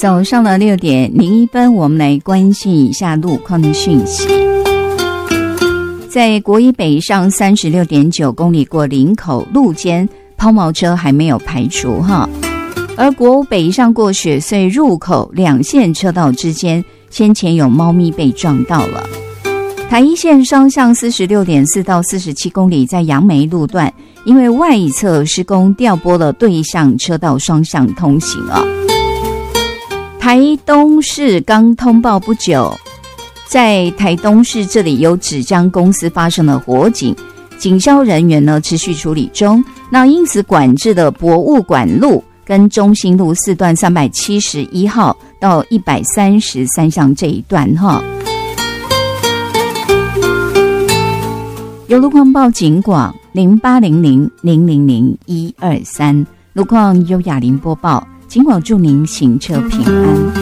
早上的6点01分，我们来关心一下路况的讯息。在国一北上 36.9 公里过林口路肩，抛锚车还没有排除哈。而国五北上过雪隧入口2线车道之间，先前有猫咪被撞到了。台一线双向 46.4 到47公里，在杨梅路段，因为外一侧施工调拨了对向车道双向通行啊。台东市刚通报不久，在台东市这里有纸浆公司发生了火警，警消人员呢持续处理中，那因此管制的博物馆路跟中兴路4段371号到133巷这一段哈。有路况报警广0800000123，路况由雅玲播报，警广祝您行车平安。